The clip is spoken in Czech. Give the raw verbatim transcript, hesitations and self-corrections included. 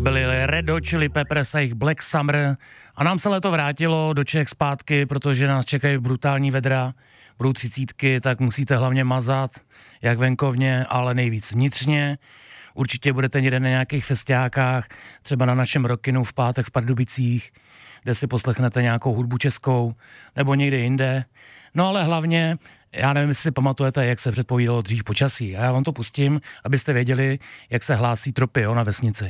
byli Red Hot Chili Peppers a jejich Black Summer a nám se léto vrátilo do Čech zpátky, protože nás čekají brutální vedra, budou třicítky, tak musíte hlavně mazat, jak venkovně, ale nejvíc vnitřně. Určitě budete někde na nějakých festiákách, třeba na našem Rockinu v pátek v Pardubicích, kde si poslechnete nějakou hudbu českou, nebo někde jinde. No ale hlavně, já nevím, jestli si pamatujete, jak se předpovídalo dřív počasí. A já vám to pustím, abyste věděli, jak se hlásí tropy jo, na vesnici.